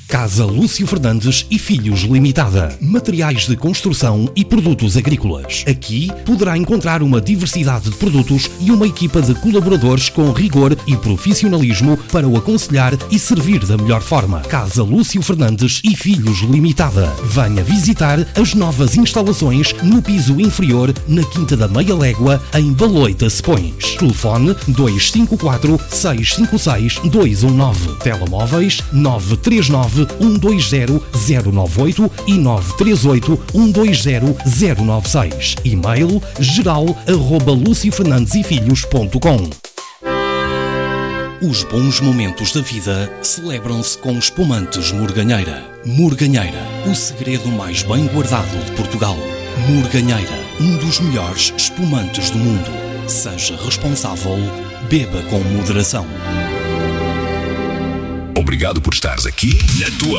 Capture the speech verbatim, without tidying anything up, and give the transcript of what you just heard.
Casa Lúcio Fernandes e Filhos Limitada. Materiais de construção e produtos agrícolas. Aqui poderá encontrar uma diversidade de produtos e uma equipa de colaboradores com rigor e profissionalismo para o aconselhar e servir da melhor forma. Casa Lúcio Fernandes e Filhos Limitada. Venha visitar as novas instalações no piso inferior, na Quinta da Meia Légua, em Baloita Sepões. Telefone dois cinco quatro, seis cinco seis, dois um nove. Telemóveis nove três nove, um dois zero, zero nove oito e nove três oito, um dois zero, zero nove seis. E-mail geral arroba lucio fernandes e filhos ponto com. Os bons momentos da vida celebram-se com espumantes Morganheira. Morganheira, o segredo mais bem guardado de Portugal. Morganheira, um dos melhores espumantes do mundo. Seja responsável, beba com moderação. Obrigado por estares aqui na tua